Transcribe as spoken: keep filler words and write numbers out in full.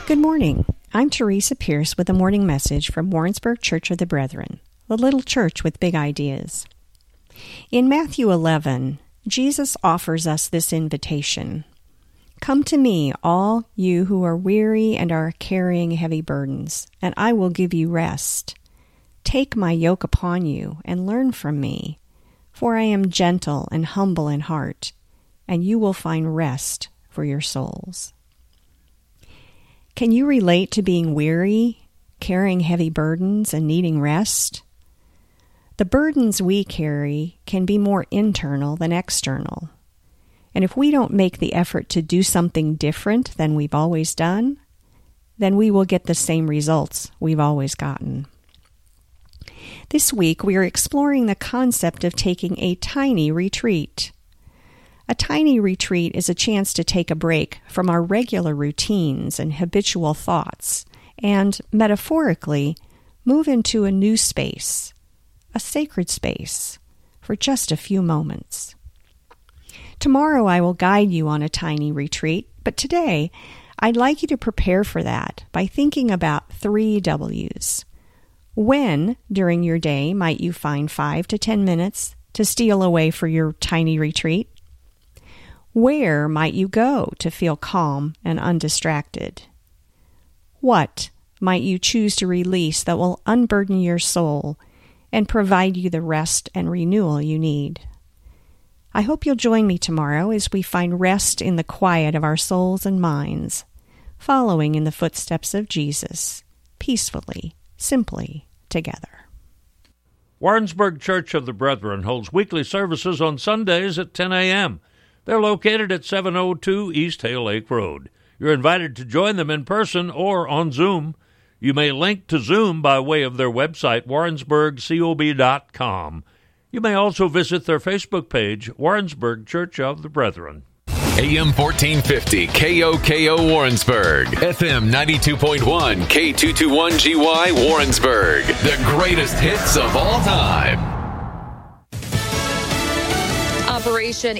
Good morning. I'm Teresa Pierce with a morning message from Warrensburg Church of the Brethren, the little church with big ideas. In Matthew eleven, Jesus offers us this invitation. Come to me, all you who are weary and are carrying heavy burdens, and I will give you rest. Take my yoke upon you and learn from me, for I am gentle and humble in heart, and you will find rest for your souls. Can you relate to being weary, carrying heavy burdens, and needing rest? The burdens we carry can be more internal than external. And if we don't make the effort to do something different than we've always done, then we will get the same results we've always gotten. This week, we are exploring the concept of taking a tiny retreat. A tiny retreat is a chance to take a break from our regular routines and habitual thoughts and, metaphorically, move into a new space, a sacred space, for just a few moments. Tomorrow I will guide you on a tiny retreat, but today I'd like you to prepare for that by thinking about three W's. When, during your day, might you find five to ten minutes to steal away for your tiny retreat? Where might you go to feel calm and undistracted? What might you choose to release that will unburden your soul and provide you the rest and renewal you need? I hope you'll join me tomorrow as we find rest in the quiet of our souls and minds, following in the footsteps of Jesus, peacefully, simply, together. Warrensburg Church of the Brethren holds weekly services on Sundays at ten a.m. They're located at seven oh two East Hale Lake Road. You're invited to join them in person or on Zoom. You may link to Zoom by way of their website, warrensburg cob dot com. You may also visit their Facebook page, Warrensburg Church of the Brethren. A M fourteen fifty K O K O Warrensburg, F M ninety-two point one K two twenty-one G Y Warrensburg, the greatest hits of all time. Operation